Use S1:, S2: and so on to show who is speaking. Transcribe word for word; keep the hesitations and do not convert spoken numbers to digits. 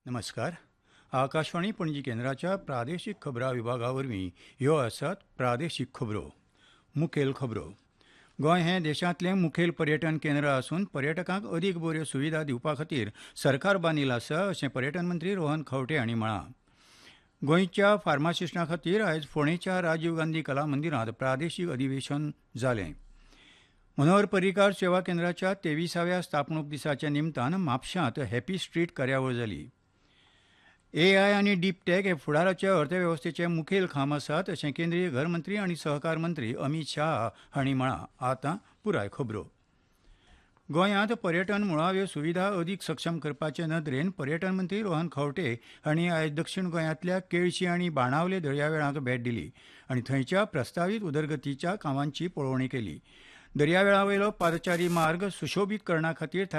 S1: नमस्कार. आकाशवाणी पणजी केंद्राच्या प्रादेशीक खबरां विभागावरवीं ह्यो आसात प्रादेशीक खबरो. मुखेल खबरो. गोंय हें देशांतलें मुखेल पर्यटन केंद्र आसून पर्यटकांक अदीक बऱ्यो सुविधा दिवपा खातीर सरकार बांदिल्लो आसा अशें पर्यटन मंत्री रोहन खंवटे हांणी म्हळां. गोंयच्या फार्मासिस्टां खातीर आयज फोंडेंच्या राजीव गांधी कला मंदिरांत प्रादेशीक अधिवेशन जालें. मनोहर पर्रीकार सेवा केंद्राच्या तेविसाव्या स्थापणूक दिसाच्या निमतान म्हापशांत हॅपी स्ट्रीट कार्यावळ जाली. ए आय आनी डीप टॅक हे फुडाराच्या अर्थवेवस्थेचे मुखेल खांब आसात अशें केंद्रीय घर मंत्री आनी सहकार मंत्री अमित शाह हांणी म्हळां. आतां पुराय खबरो. गोंयांत पर्यटन मुळाव्यो सुविधा अदीक सक्षम करपाचे नदरेन पर्यटन मंत्री रोहन खंवटे हांणी आयज दक्षिण गोंयांतल्या केळशी आनी बाणावले दर्यावेळांक भेट दिली आनी थंयच्या प्रस्तावीत उदरगतीच्या कामांची पळोवणी केली. दर्यावेळावयलो पादचारी मार्ग सुशोभीत करणा खातीर